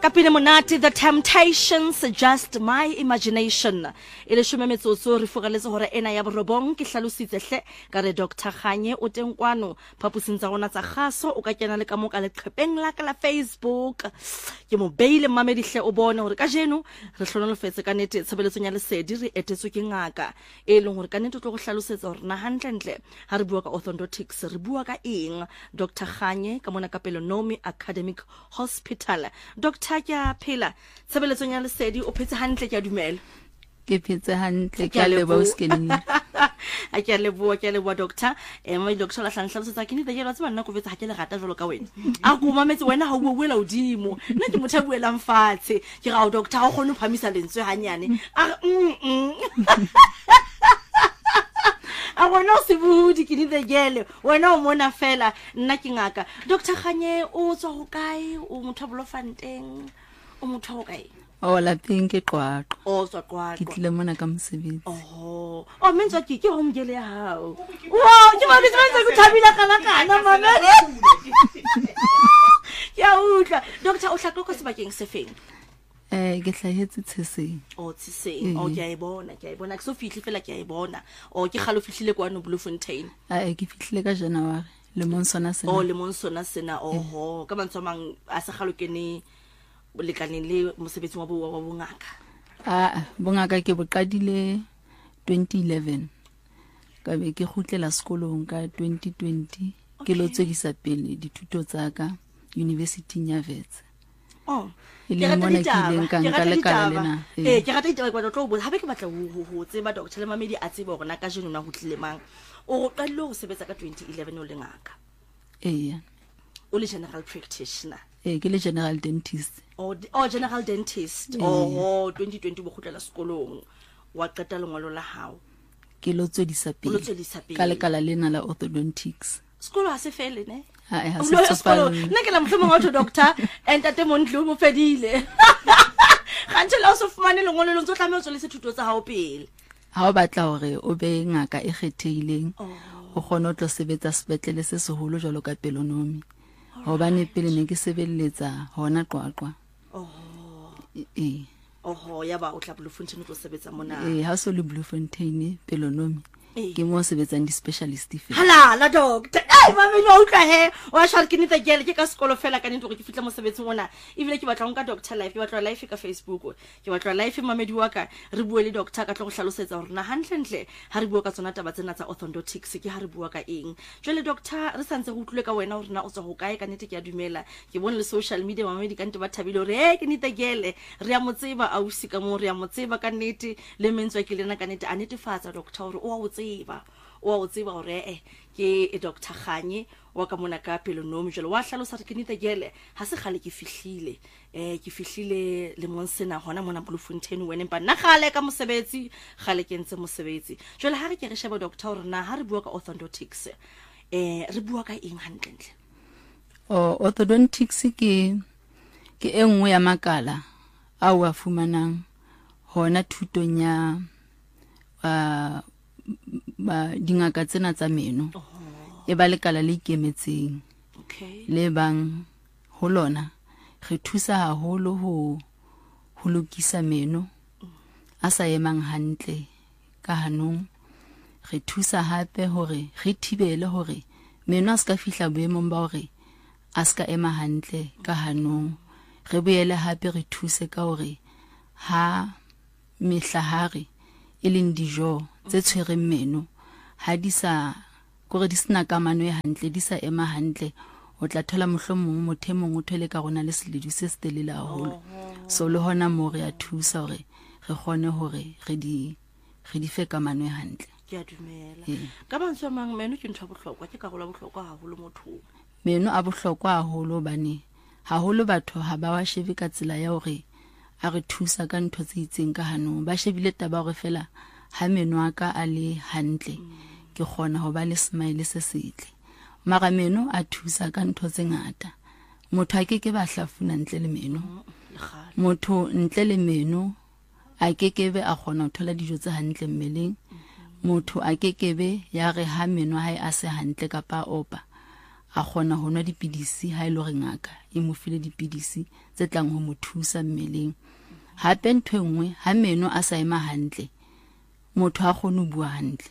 Kapine monate, The Temptations, Just My Imagination. Ile shume metsotso re fogaletse hore ena ya borobong ke hlalositse hle ka re Dr. Kganye o teng kwano phapusing tsa rona tsa kgaso o ka kena le ka mo ka leqhepeng la ka la Facebook ke mo beile mamedi hle o bone hore ka jeno re hlonolofetse ka nete tshebeletsong ya lesedi re etetswe ke ngaka e leng hore ka nete o tlo go hlalosetsa hore na hantle ha re bua ka orthodontics re bua ka eng. Dr. Kganye ka mona ka Pelonomi Academic Hospital. Dr. Kya phela tshebeletsong ya lesedi o phetse hantle ke a dumela ke phetse hantle ke a leboha skeneng a ke a leboha doctor mo doctor la hlanhlasetsa ke ni the yelwa tseba nna go betsa ha ke le rata jolo ka wena a go mametse wena ha o buela odimo nna ke motho a buelang fatshe ke ga o doctor ha o gone phamisa lentswe hanyane a gona o se budi ke ni the yele wena o mona fela nna ke ngaka. Dr. Kganye o tswa go kae o motho a Bolofanteng o motho go kae o lapeng ke Qwaqwa o tswa Qwaqwa ke tlile mona ka mosebetsi o mentsa ke home gele ya hao wow ke ba bitsa go thabila kana mama ya utla doctor o hlaka go sebakeng se feng ke hlahetse Tsheseng o Tsheseng o ke a bona ke so fihle fela ke a bona o ke galo fihlile kwa no Bloemfontein ke fihlile ka January le monsona sena le monsona sena oho ka mantso mang a se galo ke ne bolekaneng le mosebetsi wa bongaka bongaka ke boqadile 2011 ka be ke khutlela sekolong ka 2020 ke lo tswedisa pele dithuto tsa ka University ya Wits ile mona ke ileng ka nka lekala lena ke rata ditaba kwa tlo bo habe ke batla ho tseba doctor le mamedi a tseba hore na ka jeno na ho tlile mang o qadile ho sebetsa ka 2011 o le ngaka o le general practitioner ke le general dentist general dentist 2020 bo khutlela sekolong wa qeta lengwalo la hao ke lo tswedisa pele ka lekala lena la orthodontics skolo ha se fele ne ha se skolo nna ke la mhlomong auto doctor entate Mondlu mo fedile gantse la o se fumane lengolo lo ntse tlame o tsole sethuto tsa hao pele ha o batla hore o be ngaka e kgethehileng o kgona o tlo sebetsa sepetlele se seholo jwalo ka Pelonomi hobane pele ne ke sebelletsa hona Qwaqwa ya ba o tla Bloemfontein o tlo sebetsa mona ha so le Bloemfontein Pelonomi ke mo sebetsang di specialist fe halala doctor mama no utlwa he wa shar ke nita gele ke ka sekolo fela ka nto ke fitla mo sebetsing ona ebile ke batla nka doctor live ke batla live ka Facebook ke batla live mamedi wa ka re bua le doctor ka tlo go hlalosetsa hore na hantle ha re bua ka tsona taba tsena tsa orthodontics ke ha re bua ka eng jwale doctor re santse go utlwe ka wena hore na o tswa go kae ka nete ke a dumela ke bone le social media mamedi ka nte ba thabile hore ke nita gele re a motseba a usika mo re a motseba ka nete le mentswa ke lena ka nete a netefatsa doctor hore o a tseba hore ke Dr. Kganye wa ka mona ka Pelonomi jalo wa hlalosa re ke nite gele ha se gale ke fihlile le monsena hona mona Bloemfontein wena empa nna gale ka mosebetsi gale ke ntse mosebetsi jalo ha re ke re sheba doctor hore na ha re bua ka orthodontics re bua ka eng hantle orthodontics ke engwe ya makala a wa fumanang hona thutong ya dingaka tsena tsa meno e ba lekala le ikemetseng le bang ho lona re thusa haholo ho lokisa meno a sa emang hantle ka hanong re thusa hape hore re thibele hore meno a ska fihla boemong ba hore a ska ema hantle ka hanong re boele hape re thuse ka hore ha mehlahare e leng dijo tse tshwereng meno ha di sa gore di sna kamano e hantle di sa ema hantle o tla thola mohlomong mothemong o thole ka rona le seledu se setelele haholo so le hona mo re a thusa hore re kgone hore re di fe kamano e hantle ke a dumela ka bantsho mang meno ke ntho bohlokwa ke karola bohlokwa haholo motho meno a bohlokwa haholo bane haholo batho ha ba wa shebe ka tsela ya hore a re thusa ka ntho tse itseng ka hanong ba shebile taba hore fela ha meno aka a le hantle ke kgona ho ba le smile se setle mara meno a thusa ka ntho tse ngata motho a ke ba hlafuna ntle le meno motho ntle le meno a kekebe a kgona ho thola dijo tse hantle mmeleng motho a kekebe ya re ha meno hae a se hantle kapa opa a kgona ho nwa dipidisi ha ile re ngaka e mo file dipidisi tse tlang ho mo thusa mmeleng. Hape ntho engwe ha meno a sa ema hantle motho a kgone ho bua hantle,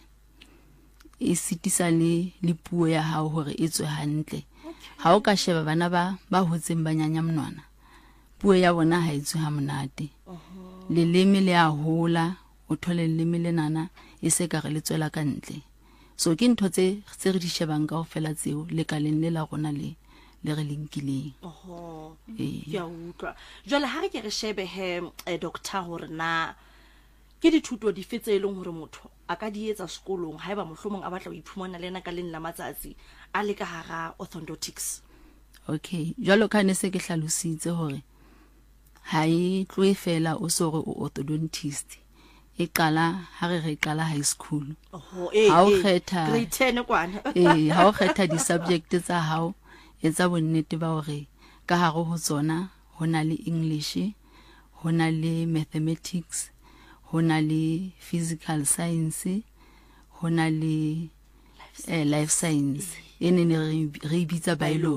e sitisa le puo ya hao hore e tswe hantle. Ha o ka sheba bana ba hotseng banyanya monwana, puo ya bona ha e tswe ha monate. Leleme le a hola, o thole leleme le nana e se ka re le tswela ka ntle. So ke ntho tse re di shebang kaofela tseo le kaleng le la rona le re linkileng. Ya utlwa. Jwale ha re ke re shebe he doctor hore na ke dithuto di fetse eleng hore motho a ka di etsa sekolong ha eba mohlomong a batla ho iphumana lena ka leng la matsatsi a le ka hara orthodontics. Okay, jwalo ka ne se ke hlalositse hore ha e tloe fela o so re o orthodontist. E qala ha re qala high school. Ha o kgetha grade 10 kwana. Ha o kgetha di subject tsa hao etsa bonnete ba hore ka hare ho tsona hona le English, hona le mathematics, hona le physical science, hona le life science, ene re bitsa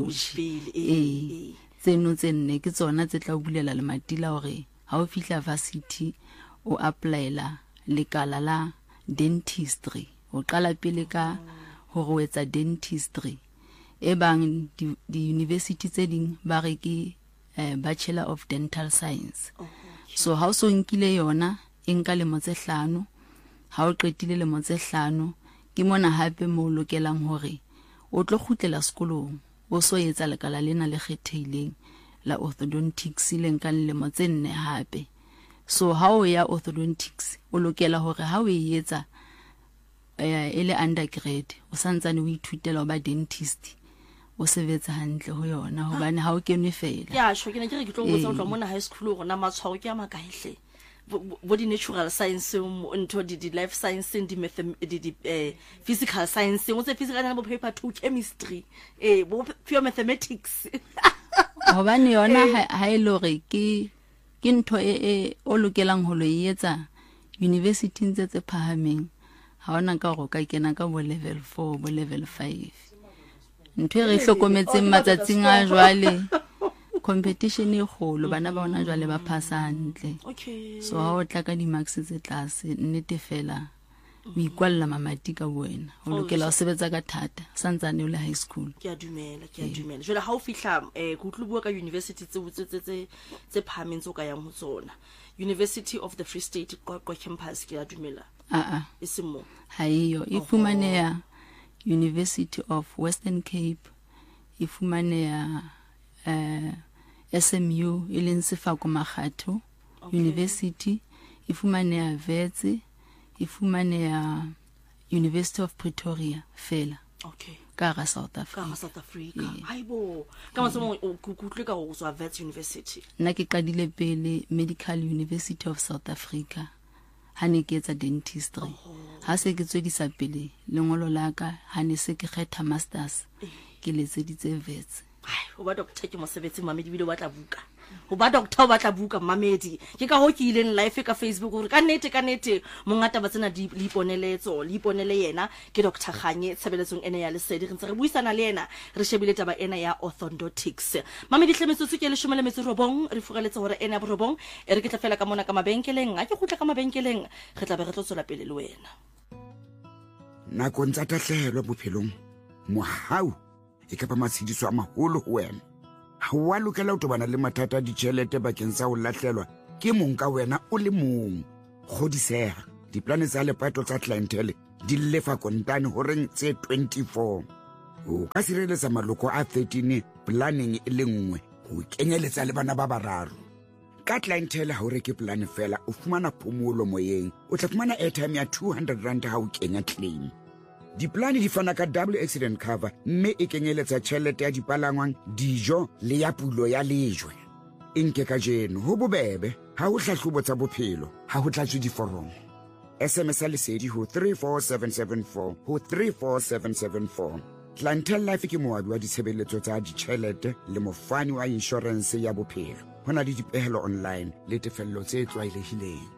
biology. Tseno tsenne ke tsona tse tla bulela le matila hore ha o fihla varsity o applyela lekala la dentistry. O qala pele ka hore o etsa dentistry. E bang di university tse ding ba re ke Bachelor of Dental Science. So ha o so nkile yona e nka lemo tse 5, ha o qetile lemo tse 5 ke mona hape mo lokelang hore o tlo khutlela sekolong o so etsa lekala lena le kgethehileng la orthodontics le nka lemo tse 4 hape. So ha o ya orthodontics o lokela hore ha o e etsa ele undergrad o santsane o ithutela ho ba dentist, o sebetsa hantle ho yona hobane ha o kenwe fela. Ya sho ke ne ke re ke tlo botsa ho mona high school hore na matshwao ke a makaehle bo di natural science into di life science di physical science o tse physical na bo paper 2 chemistry bo pure mathematics. Hobane yona ha e lore ke ntho o lokelang ho lo etsa university tse phahameng. Ha ona ka go ka kena ka bo level 4 bo level 5. Ntho re hlokometseng matsatsing a jwale competition e kgolo, bana ba ona jwale ba phasa hantle. So ha o tla ka di marks tse tlase nnete fela o ikwalla mamati ka wena o lokela ho sebetsa ka thata santsane o le high school. Ke a dumela jwale ha o fihla go tlubua ka university tse phahameng tso ka yang ho tsona, University of the Free State kwa campus ke a dumela e semo ha iyo e fumaneha University of Western Cape, e fumaneha SMU e leng Sefako Makgatho University, e fumaneha Wits, e fumaneha University of Pretoria fela. Ka ga South Africa. Haibo ka motho o kutlwe ka go tswa Wits University. Nna ke qadile pele Medical University of South Africa ha ne ke etsa dentistry. Ha se ke tswedisa pele lengolo la ka ha ne se ke kgetha masters ke letseditse Wits. Ho ba doctor ke mosebetsi Mamedi bile ba tla buka. Ho ba doctor ba tla buka Mamedi. Ke ka ho ke ileng live ka Facebook hore ka nete mongata ba tsena di iponele yena ke Dr. Khanye tshebeletsong ene ya Lesedi re ntse re buisana le yena re shebile taba ena ya orthodontics. Mamedi Hlemetsotso ke 19 re fugeletse hore ena ya borobong e re ke tla fela ka mona ka mabenkeleng a ke gutla ka mabenkeleng re tla be re tlo tswela pele le wena. Nako ntse tahlehelo bophelong mohau e ka ba matshidiso a maholo ho wena. Ha wa lokela ho tobana le mathata a ditjhelete bakeng sa ho lahlelwa ke mong ka wena o le mong. Kgodiseha diplane tsa lepato tsa clientele di lefa kontane ho reng tse 24. O ka sireletsa maloko a 13 planning e le nngwe ho kenyeletsa le bana ba bararo. Ka clientele ha o reke plan fela o fumana phomolo moyeng, o tla fumana airtime ya 200 rand ha o kenya claim. Diplane di fana ka double accident cover mme e kenyeletsa tjhelete ya dipalangwang, dijo le ya pulo ya lejwe. Inke ka jeno ho bobebe ha o hlahlobo tsa bophelo ha ho tlatswe diforomo. SMS Lesedi ho 34774 ho 34774. Clientele Life ke moabi wa ditshebeletso tsa ditjhelete le mofani wa insurance ya bophelo. Hona le dipehelo online le tefello tse tlwaelehileng.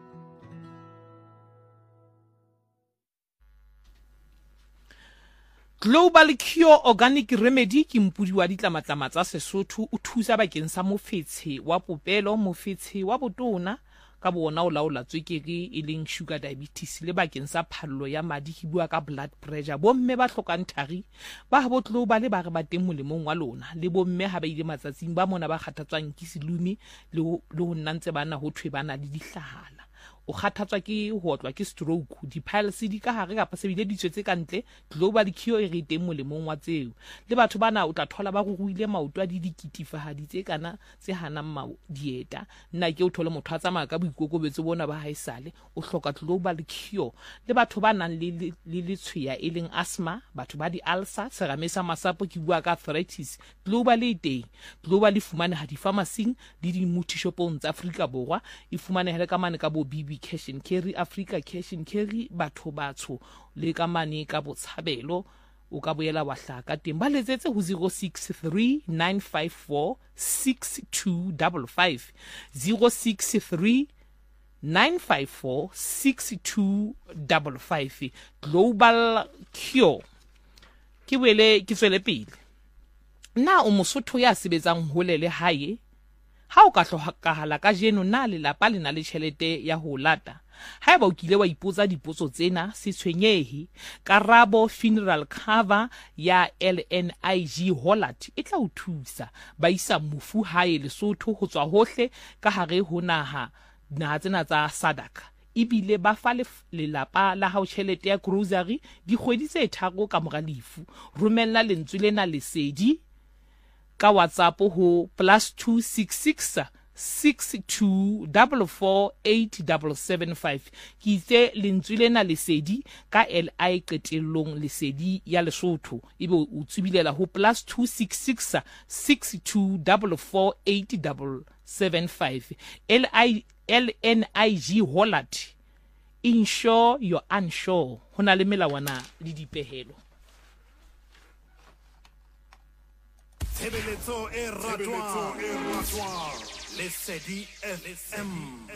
Global Cure Organic Remedy ke mpudi wa ditlamatlama tsa Sesotho o thusa bakeng sa mofetshe wa popelo, mofetshe wa botona ka bona o laola tswekere e leng sugar diabetes le bakeng sa phallo ya madi ke bua ka blood pressure. Bomme ba hlokang thari ba ha botlo ba le ba re ba teng molemong wa lona le bomme ha ba ile matsatsing ba mona ba kgathatswang ke silumi le ho nna ntse bana ho thwe bana le dihlahala o kgathatswa ke ho otlwa ke stroke di-piles di ka hare kapa se bile ditswetse ka ntle. Global Cure e re teng molemong wa tseo le batho bana o tla thola ba ruruile maoto a dikitifahadi tse kana tse hanang dieta. Nna ke o thole motho a tsamaya ka boikokobetso bona ba haesale o hloka Global Cure. Le batho ba nang le letshweya e leng asthma, batho ba di-ulcer, serame sa masapo ke bua ka arthritis, Global e teng. Global e fumaneha di-pharmacing le di-multishopong tsa Afrika Borwa e fumaneha le ka mane ka bo BB Cash and Carry, Africa Cash and Carry, batho batsho le ka mane ka botshabelo o ka boela wa hlaka teng. Ba letsetse ho 063 954 6255 063 954 6255. Global Cure ke boele ke tswele pele. Na o Mosotho ya sebetsang hole le hae ha o ka hlokahala ka jeno na lelapa le na le tjhelete ya ho lata. Haeba o kile wa ipotsa dipotso tsena se tshwenyehe, Karabo Funeral Cover ya LNIG Holland e tla o thusa ba isa mofu hae Lesotho ho tswa hohle ka hare ho naha tsena tsa SADC. Ibile ba fa lelapa la hao tjhelete ya grocery dikgwedi tse tharo ka mora lefu. Romella lentswe lena lesedi ka WhatsApp ho +266 62448775 ke itse lentswe lena lesedi ka LI qetellong lesedi ya Lesotho ebe o tsubilela ho +266 62448775 LNIG Holland. Insure your unsure. Hona le melawana le dipehelo. Tshebeletso e ratwang Lesedi FM.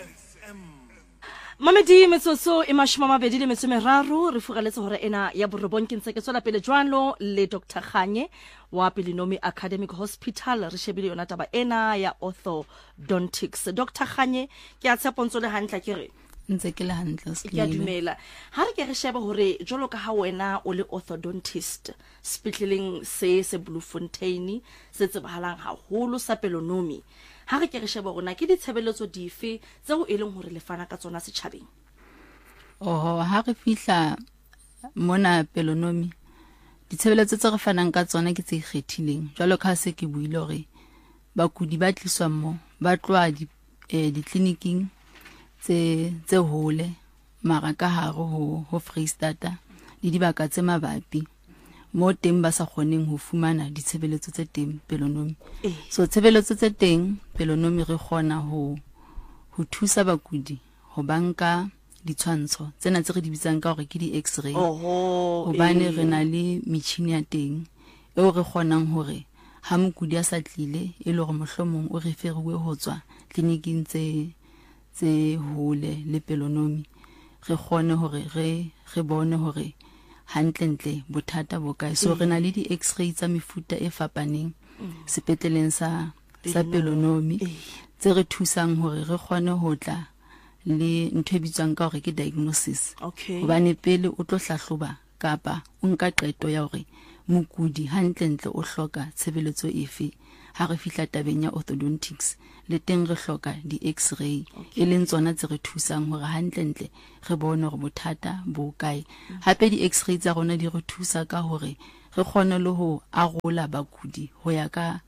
Mamedi metsotso e 23 re fugaletse hore ena ya borobong ke ntse ke tswela pele jwalo le Dr. Khanye wa Pelinomi Academic Hospital re shebile yona taba ena ya orthodontics. Dr. Khanye ke a tshepontso le hantle ke re ntse ke le hantle se ke a dumela ha re ke re sheba hore jolo ka ha wena o le orthodontist spetleleng se Bloemfontein se tsebahalang haholo sa Pelinomi, ha re ke re sheba rona ke ditshebeletso dife tseo e leng hore le fana ka tsona setjhabeng? Ha re fihla mona Pelinomi ditshebeletso tse re fanang ka tsona ke tse ikgethileng jwalo ka se ke buile hore bakudi ba tliswa mo ba tloa di-clinicing tse hole mara ka hare ho Freistata le dibaka tse mabapi mo teng ba sa kgoneng ho fumana ditshebeletso tse teng Pelinomi. So tshebeletso tse teng Pelinomi re kgona ho thusa bakudi ho banka ditshwantsho tsena tse re di bitsang ka hore ke di X-ray hobane re na le metjhini ya teng eo re kgonang hore ha mokudi a sa tlile e le hore mohlomong o referiwe ho tswa clinicing tse hole le Pelinomi re kgone hore re bone hore hantlentle bothata bo kae. So re na le di X-ray tsa mefuta e fapaneng sepetleleng sa Pelinomi tse re thusang hore re kgone ho tla le ntho e bitswang ka hore ke diagnosis. Hobane pele o tlo hlahloba kapa o nka qeto ya hore mokudi hantlentle o hloka tshebeletso efe, ha re fihla tabeng ya orthodontics le teng re hloka di X-ray e leng tsona tse re thusang hore hantlentle re bone hore bothata bo kae. Hape di X-ray tsa rona di re thusa ka hore re kgone le ho arola bakudi ho ya ka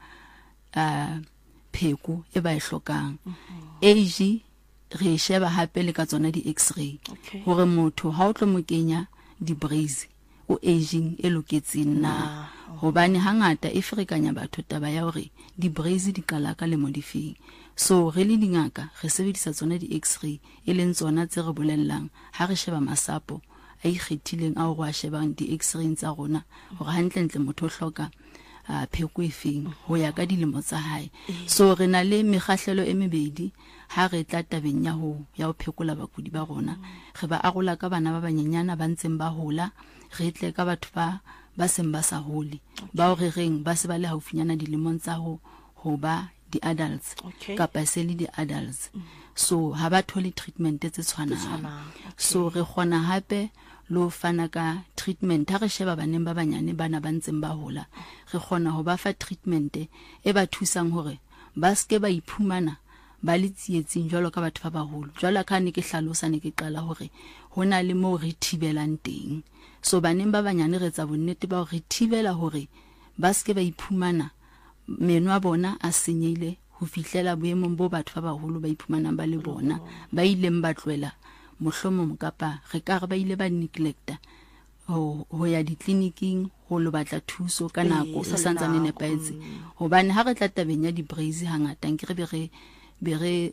pheko e ba e hlokang. Age re sheba hape le ka tsona di X-ray hore motho ha o tlo mo kenya di brace o aging e loketseng na, hobane hangata e ferekanya batho taba ya hore di brace di qala ka le modifying. So re le dingaka re sebedisa tsona di X-ray e leng tsona tse re bolellang ha re sheba masapo a ikgethileng a ho shebang di X-ray tsa rona hore hantlentle motho o hloka pheko efeng ho ya ka dilemo tsa hae. So re na le mekgahlelo e mebedi ha re tla tabeng ya ho phekola bakudi ba rona. Re ba arola ka bana ba banyenyana ba ntseng ba hola, re tle ka batho ba ba seng ba sa hole ba o re reng ba se ba le haufinyana dilemong tsa ho ba di-adults kapa se le di-adults so ha ba thole treatment tse tshwanang so re kgona hape lo fana ka treatment ha re sheba baneng ba banyane bana ba ntseng ba hola re kgona ho ba fa treatment e ba thusang hore ba ske ba iphumana ba le tsietsing jwalo ka batho ba baholo jwalo ka ne ke hlalosa ne ke qala hore hona le mo re thibelang teng so baneng ba banyane re tsa bonnete ba hore re thibela hore ba ske ba iphumana meno a bona a senyile ho fihlela boemong bo batho ba baholo ba iphumanang ba le bona ba ileng ba tloela mohlomong kapa re ka re ba ile ba neglecta ho ya ditleliniking ho lo batla thuso ka nako e santsane nepaetse hobane ha re tla tabeng ya di-brace hangata nke re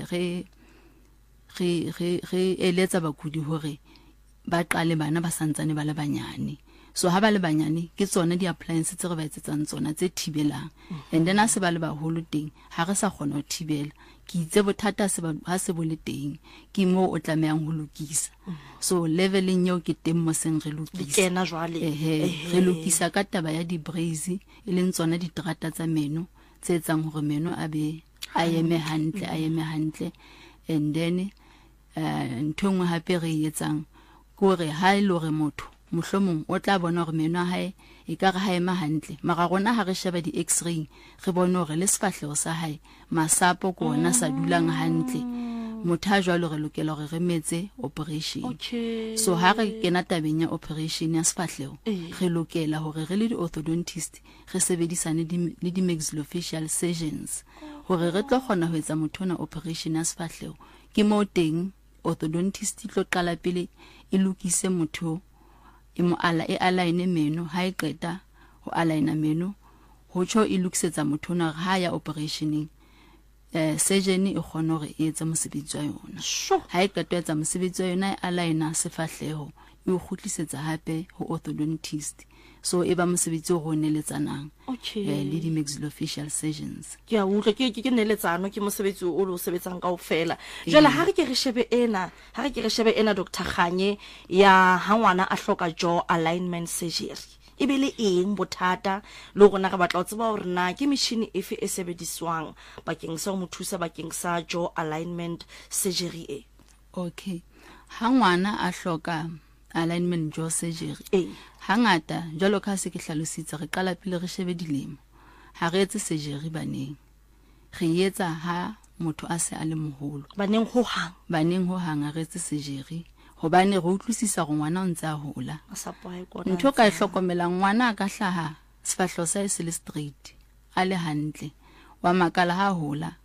re eletsa bakudi hore ba qale bana ba santsane ba le banyane so ha ba le banyane ke tsona di-appliance tse re ba etsetsang tsona tse thibelang and then ha se ba le baholo teng ha re sa kgona ho thibela ke itse bothata ha se bo le teng ke mo o tlamehang ho lokisa so leveleng eo ke teng mo seng re lokisa re lokisa ka taba ya di-brace e leng tsona diterata tsa meno tse etsang hore meno a eme hantle and then ntho engwe hape re etsang gore ha ile re motho mohlomong o tla bona hore meno a hae e ka re ha ema hantle mara rona ha re sheba di-x-ray re bone hore le sefahlego sa hae masapo ko ona sa dulang hantle motho a jwalo re lokela hore re metse operation so ha re kena tabeng ya operation ya sefahlego re lokela hore re le di-orthodontist re sebedisane le di-maxillofacial surgeons hore re tlo kgona ho etsa motho na operation ya sefahlego ke mo teng orthodontist tlo qala pele e lokise motho e mo align meno ha e qeta ho align meno ho tsho e lokisetsa motho na ha ya operationing surgeon e kgona hore e etse mosebetsi wa yona ha e qeta etsa mosebetsi wa yona e aligna sefahleho e o khutlisetsa hape ho orthodontist so e ba mosebetsi o go neletsanang le di maxillofacial surgeons ke a utlwa ke neletsano ke mosebetsi o lo sebetsang kaofela jwale ha re ke re shebe ena Dr. Kganye ya ha ngwana a hloka jaw alignment surgery e be le eng bothata le gona re batla o tseba hore na ke machine efe e sebediswang bakeng sa mo thusa bakeng sa jaw alignment surgery okay ha ngwana a hloka alignment jaw surgery hangata jwalo ka se ke hlalositse re qala pele re shebe dilemo ha re etse surgery baneng re etsa ha motho a se a le moholo baneng ho hang a re etse surgery hobane re utlwisisa go ngwana o ntse a hola ntho ka hlokomelang ngwana ka hlaha sefahleho sa se le straight a le hantle wa makala ha hola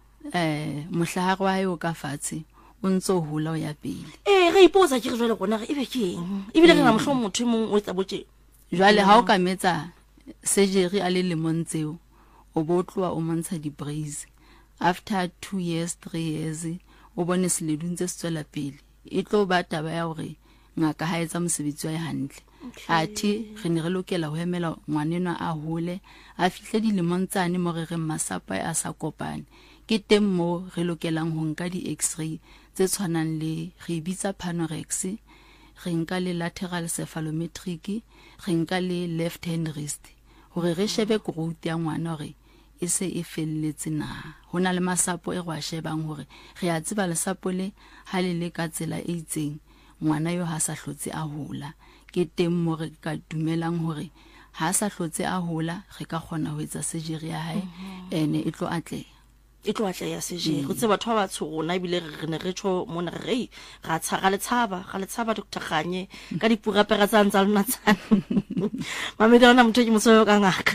mohlahare wa hae o ka fatshe o ntso hola o ya pele re ipoza ke re jwale gona e be ke eng e bile re ga mohlo motho mong o etsa botse jwale ha o ka metsa surgery a le lemontseo o botloa o montsha di-brace after 2 years 3 years o bone se le duntse se tswela pele e tlo ba taba ya hore ngaka ha etsa mosebetsi wa hantle athi re ne re lokela ho emela ngwanenwa a hole a fihle dilemong tsane mo re reng masapo a sa kopane ke teng mo re lokelang ho nka di-x-ray tse tshwanang le re bitsa panorex re nka le lateral cephalometric re nka le left hand wrist hore re shebe growth ya ngwana hore e se e felletse na hona le masapo e go a shebang hore re a tseba lesapo le ha le ka tsela e itseng ngwana yo ha sa hlotse a hola ke teng mo re ka dumelang hore ha sa hlotse a hola re ka kgona ho etsa surgery ya hae ene e tlo atleha ya surgery go tse batho ba tshogona e bile re ne re tsho mona re ga le tshaba Dr. Kganye ka dipurapera tsa ntsa lona tsa mame dona motho ke motho ka ngaka